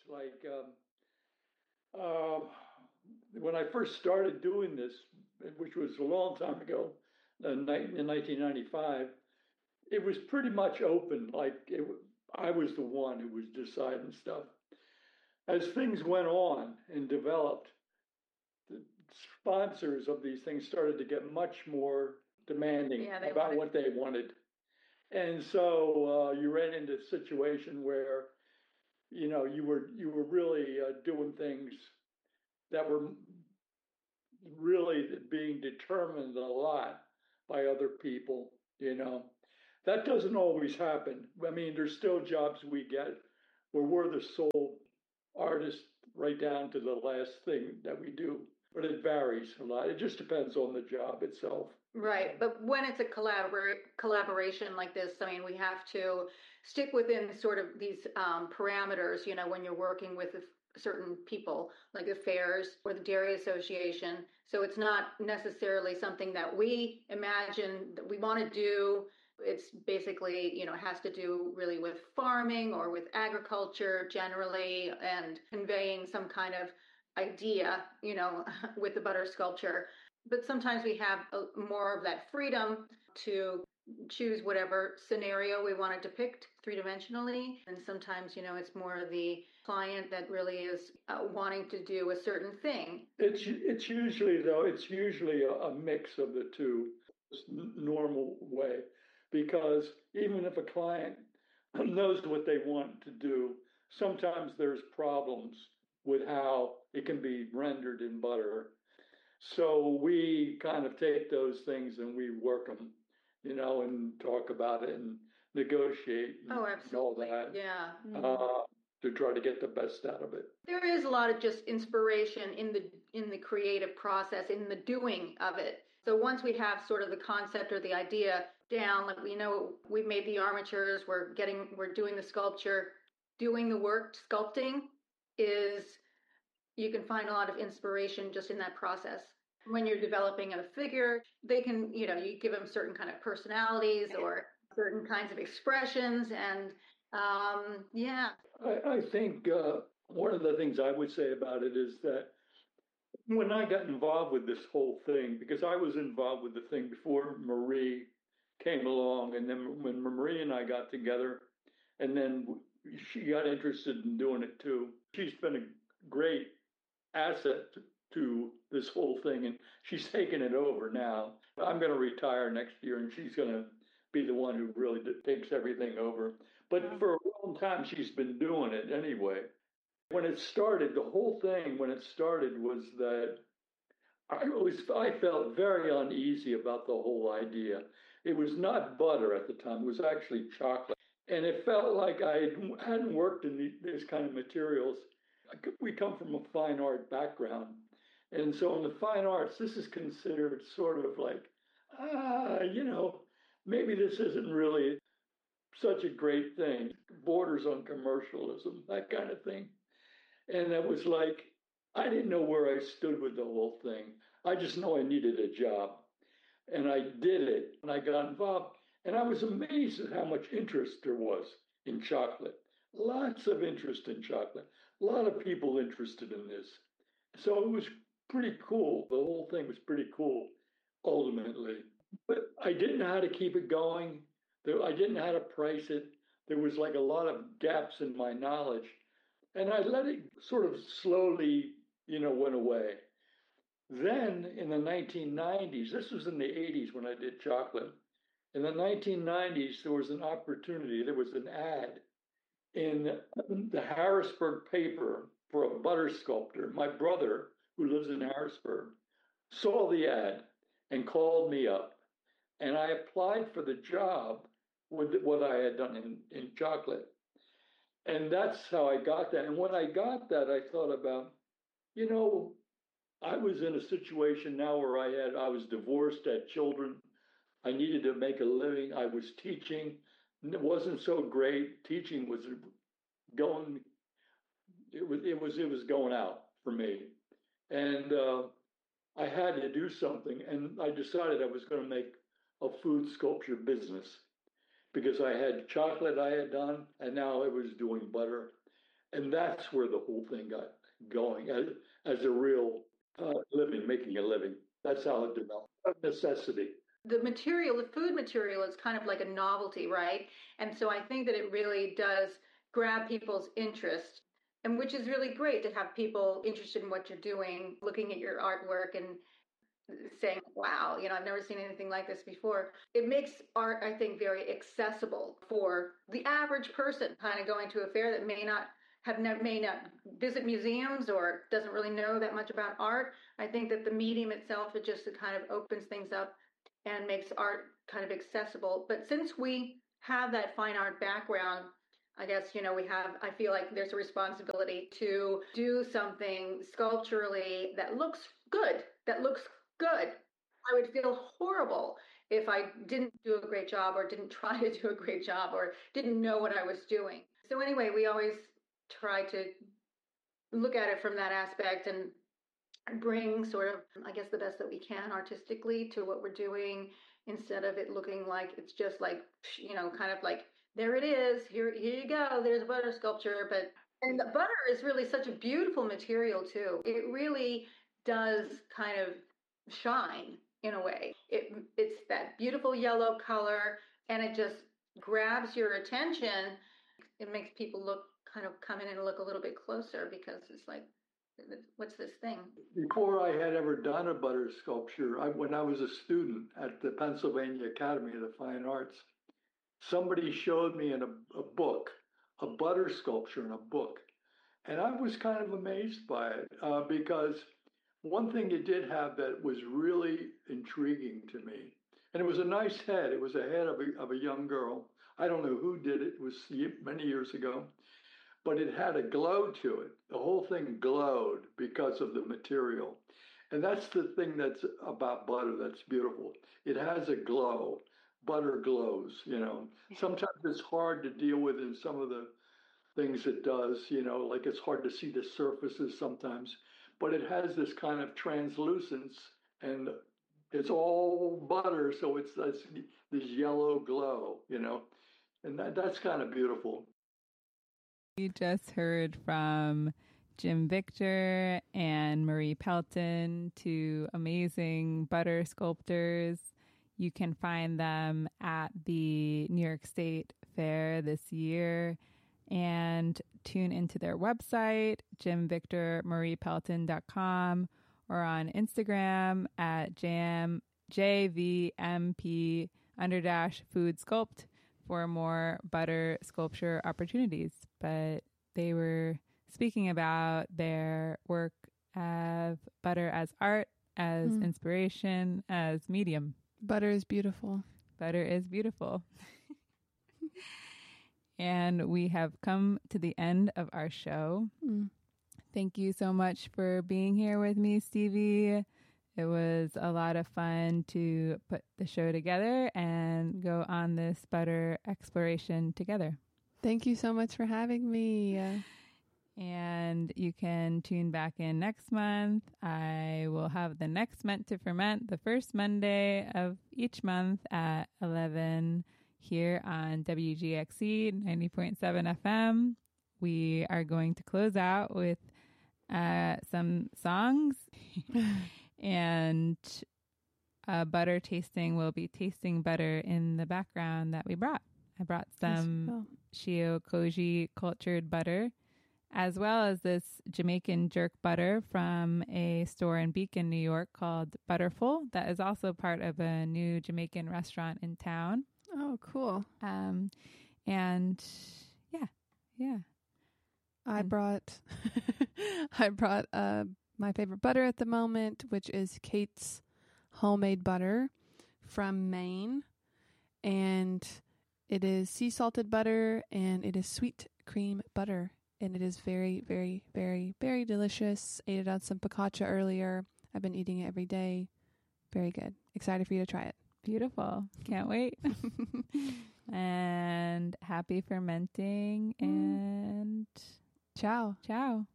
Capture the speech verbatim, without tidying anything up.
Like um, uh, when I first started doing this, which was a long time ago, in nineteen ninety-five, it was pretty much open. Like it, I was the one who was deciding stuff. As things went on and developed, the sponsors of these things started to get much more demanding Yeah, they about wanted. what they wanted. And so uh, you ran into a situation where, you know, you were you were really uh, doing things that were really being determined a lot by other people, you know. That doesn't always happen. I mean, there's still jobs we get where we're the sole artist right down to the last thing that we do, but it varies a lot. It just depends on the job itself. Right, but when it's a collabor collaboration like this, I mean, we have to stick within sort of these um, parameters, you know, when you're working with certain people, like the fairs or the Dairy Association. So it's not necessarily something that we imagine that we want to do. It's basically, you know, has to do really with farming or with agriculture generally and conveying some kind of idea, you know, with the butter sculpture. But sometimes we have a, more of that freedom to choose whatever scenario we want to depict three dimensionally. And sometimes, you know, it's more the client that really is uh, wanting to do a certain thing. It's it's usually though it's usually a, a mix of the two, this normal way, because even if a client knows what they want to do, sometimes there's problems with how it can be rendered in butter. So we kind of take those things and we work them, you know, and talk about it and negotiate Oh, and, and all absolutely. that Yeah. Mhm. uh, to try to get the best out of it. There is a lot of just inspiration in the in the creative process, in the doing of it. So once we have sort of the concept or the idea down, like we know we've made the armatures, we're getting we're doing the sculpture, doing the work, sculpting is you can find a lot of inspiration just in that process. When you're developing a figure, they can, you know, you give them certain kind of personalities or certain kinds of expressions and um yeah. I, I think uh, one of the things I would say about it is that when I got involved with this whole thing, because I was involved with the thing before Marie came along, and then when Marie and I got together, and then she got interested in doing it too. She's been a great asset to this whole thing, and she's taken it over now. I'm going to retire next year, and she's going to be the one who really takes everything over. But Wow. for a long time, she's been doing it anyway. When it started, the whole thing, when it started, was that I was I felt very uneasy about the whole idea. It was not butter at the time; it was actually chocolate, and it felt like I hadn't worked in these kind of materials. We come from a fine art background, and so in the fine arts, this is considered sort of like, ah, you know, maybe this isn't really such a great thing. Borders on commercialism, that kind of thing. And it was like, I didn't know where I stood with the whole thing. I just know I needed a job. And I did it and I got involved. And I was amazed at how much interest there was in chocolate. Lots of interest in chocolate. A lot of people interested in this. So it was pretty cool. The whole thing was pretty cool, ultimately. But I didn't know how to keep it going. I didn't know how to price it. There was like a lot of gaps in my knowledge. And I let it sort of slowly, you know, went away. Then in the nineteen nineties, this was in the eighties when I did chocolate. In the nineteen nineties, there was an opportunity, there was an ad in the Harrisburg paper for a butter sculptor. My brother, who lives in Harrisburg, saw the ad and called me up. And I applied for the job with what I had done in, in chocolate. And that's how I got that. And when I got that, I thought about, you know, I was in a situation now where I had I was divorced, had children. I needed to make a living. I was teaching. It wasn't so great. Teaching was going. It was it was it was going out for me, and uh, I had to do something. And I decided I was going to make a food sculpture business because I had chocolate I had done, and now I was doing butter. And that's where the whole thing got going as, as a real uh, living, making a living. That's how it developed, a necessity. The material, the food material is kind of like a novelty, right? And so I think that it really does grab people's interest, and which is really great to have people interested in what you're doing, looking at your artwork and saying, wow, you know, I've never seen anything like this before. It makes art, I think, very accessible for the average person kind of going to a fair that may not have ne- may not visit museums or doesn't really know that much about art. I think that the medium itself, it just it kind of opens things up and makes art kind of accessible. But since we have that fine art background, I guess, you know, we have, I feel like there's a responsibility to do something sculpturally that looks good, that looks good. I would feel horrible if I didn't do a great job or didn't try to do a great job or didn't know what I was doing. So anyway, we always try to look at it from that aspect and bring sort of, I guess, the best that we can artistically to what we're doing, instead of it looking like it's just like, you know, kind of like, there it is, here, here you go, there's a butter sculpture. But, and the butter is really such a beautiful material too. It really does kind of shine in a way. It, it's that beautiful yellow color, and it just grabs your attention. It makes people look, kind of come in and look a little bit closer, because it's like, what's this thing? Before I had ever done a butter sculpture, I, when I was a student at the Pennsylvania Academy of the Fine Arts, somebody showed me in a, a book, a butter sculpture in a book. And I was kind of amazed by it uh, because one thing it did have that was really intriguing to me, and it was a nice head. It was a head of a, of a young girl. I don't know who did it. It was many years ago. But it had a glow to it. The whole thing glowed because of the material. And that's the thing that's about butter that's beautiful. It has a glow. Butter glows, you know. Sometimes it's hard to deal with in some of the things it does, you know, like it's hard to see the surfaces sometimes. But it has this kind of translucence, and it's all butter, so it's this, this yellow glow, you know. And that, that's kind of beautiful. We just heard from Jim Victor and Marie Pelton, two amazing butter sculptors. You can find them at the New York State Fair this year, and tune into their website, jim victor marie pelton dot com, or on Instagram at jam, J V M P under dash food sculpt for more butter sculpture opportunities. But they were speaking about their work of butter as art, as mm. inspiration, as medium. Butter is beautiful. Butter is beautiful. And we have come to the end of our show. Mm. Thank you so much for being here with me, Stevie. It was a lot of fun to put the show together and go on this butter exploration together. Thank you so much for having me. And you can tune back in next month. I will have the next Meant to Ferment the first Monday of each month at eleven here on W G X C ninety point seven F M. We are going to close out with uh, some songs. And uh, butter tasting will be tasting butter in the background that we brought. I brought some Shio Koji cultured butter, as well as this Jamaican jerk butter from a store in Beacon, New York called Butterful. That is also part of a new Jamaican restaurant in town. Oh, cool. Um, and yeah, yeah. I and brought, I brought, uh, my favorite butter at the moment, which is Kate's homemade butter from Maine. And it is sea salted butter, and it is sweet cream butter. And it is very, very, very, very delicious. Ate it on some focaccia earlier. I've been eating it every day. Very good. Excited for you to try it. Beautiful. Can't wait. And happy fermenting, and ciao. Ciao.